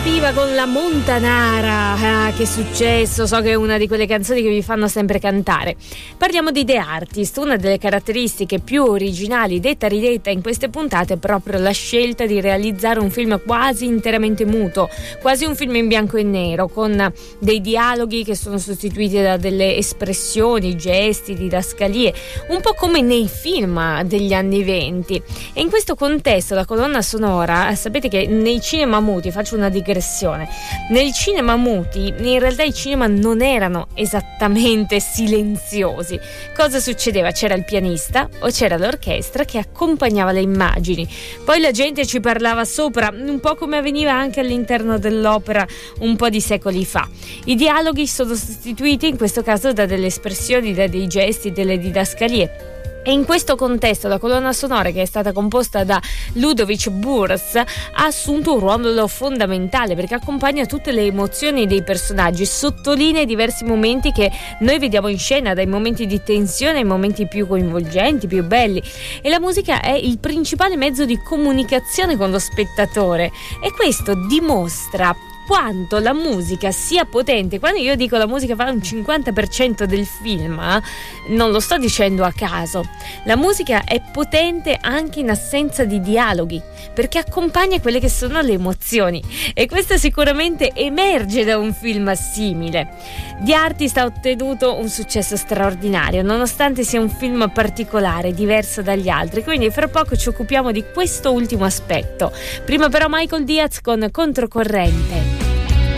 Viva con la Montanara. Che successo, so che è una di quelle canzoni che vi fanno sempre cantare. Parliamo di The Artist. Una delle caratteristiche più originali, detta ridetta in queste puntate, è proprio la scelta di realizzare un film quasi interamente muto, quasi un film in bianco e nero, con dei dialoghi che sono sostituiti da delle espressioni, gesti, didascalie, un po' come nei film degli anni '20. E in questo contesto la colonna sonora, sapete che nei cinema muti, faccio una digressione, nel cinema muti in realtà i cinema non erano esattamente silenziosi. Cosa succedeva? C'era il pianista o c'era l'orchestra che accompagnava le immagini, poi la gente ci parlava sopra, un po' come avveniva anche all'interno dell'opera un po' di secoli fa. I dialoghi sono sostituiti in questo caso da delle espressioni, da dei gesti, delle didascalie. E in questo contesto la colonna sonora, che è stata composta da Ludovic Burs, ha assunto un ruolo fondamentale perché accompagna tutte le emozioni dei personaggi, sottolinea i diversi momenti che noi vediamo in scena, dai momenti di tensione ai momenti più coinvolgenti, più belli. E la musica è il principale mezzo di comunicazione con lo spettatore, e questo dimostra quanto la musica sia potente. Quando io dico la musica fa un 50% del film, non lo sto dicendo a caso. La musica è potente anche in assenza di dialoghi, perché accompagna quelle che sono le emozioni, e questo sicuramente emerge da un film simile. The Artist ha ottenuto un successo straordinario, nonostante sia un film particolare, diverso dagli altri, quindi fra poco ci occupiamo di questo ultimo aspetto. Prima però Michael Diaz con Controcorrente.